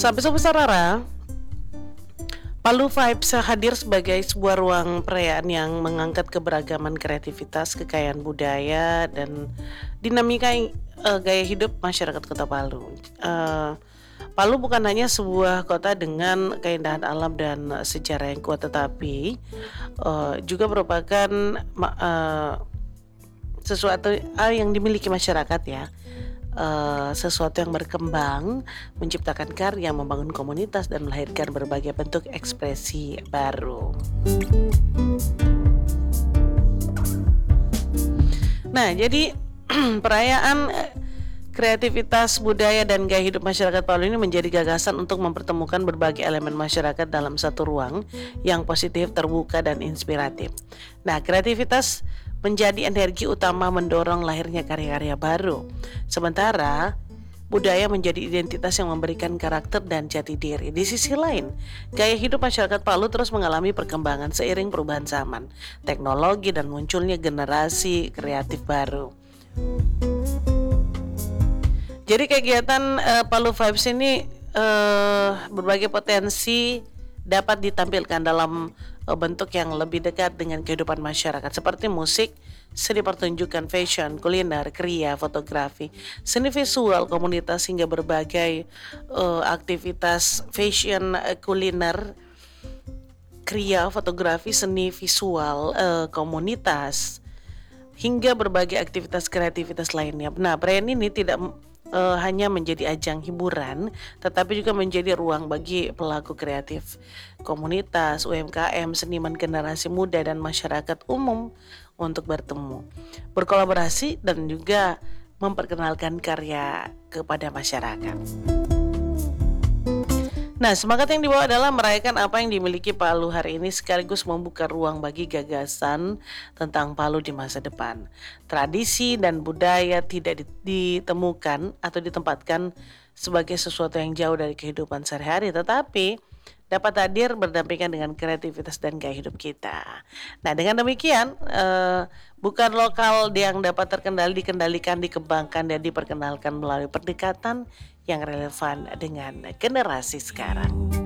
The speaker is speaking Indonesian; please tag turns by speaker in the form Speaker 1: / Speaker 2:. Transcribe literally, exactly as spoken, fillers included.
Speaker 1: Sahabat-sahabat Sarara, Palu Vibes hadir sebagai sebuah ruang perayaan yang mengangkat keberagaman kreativitas, kekayaan budaya, dan dinamika eh, gaya hidup masyarakat Kota Palu. Eh, Palu bukan hanya sebuah kota dengan keindahan alam dan sejarah yang kuat, tetapi eh, juga merupakan ma- eh, sesuatu eh, yang dimiliki masyarakat ya. Eh, sesuatu yang berkembang, menciptakan karya, membangun komunitas, dan melahirkan berbagai bentuk ekspresi baru. Nah, jadi perayaan eh, kreativitas budaya dan gaya hidup masyarakat Palu ini menjadi gagasan untuk mempertemukan berbagai elemen masyarakat dalam satu ruang yang positif, terbuka, dan inspiratif. Nah, kreativitas menjadi energi utama mendorong lahirnya karya-karya baru. Sementara budaya menjadi identitas yang memberikan karakter dan jati diri. Di sisi lain, gaya hidup masyarakat Palu terus mengalami perkembangan seiring perubahan zaman, teknologi, dan munculnya generasi kreatif baru. Jadi kegiatan eh, Palu Vibes ini eh, berbagai potensi dapat ditampilkan dalam eh, bentuk yang lebih dekat dengan kehidupan masyarakat seperti musik, seni pertunjukan, fashion, kuliner, kriya, fotografi, seni visual, komunitas hingga berbagai eh, aktivitas fashion, eh, kuliner, kriya, fotografi, seni visual, eh, komunitas hingga berbagai aktivitas kreativitas lainnya. Nah, perayaan ini tidak eh, hanya menjadi ajang hiburan, tetapi juga menjadi ruang bagi pelaku kreatif, komunitas, U M K M, seniman generasi muda, dan masyarakat umum untuk bertemu, berkolaborasi, dan juga memperkenalkan karya kepada masyarakat. Nah, semangat yang dibawa adalah merayakan apa yang dimiliki Palu hari ini sekaligus membuka ruang bagi gagasan tentang Palu di masa depan. Tradisi dan budaya tidak ditemukan atau ditempatkan sebagai sesuatu yang jauh dari kehidupan sehari-hari, tetapi dapat hadir berdampingan dengan kreativitas dan gaya hidup kita. Nah, dengan demikian, eh, bukan lokal yang dapat terkendali, dikendalikan, dikembangkan, dan diperkenalkan melalui pendekatan yang relevan dengan generasi sekarang.